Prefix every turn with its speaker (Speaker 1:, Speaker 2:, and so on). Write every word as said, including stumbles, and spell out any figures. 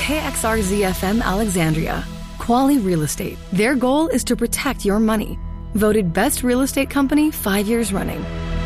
Speaker 1: K X R Z F M Alexandria. Quali Real Estate. Their goal is to protect your money. Voted best real estate company five years running.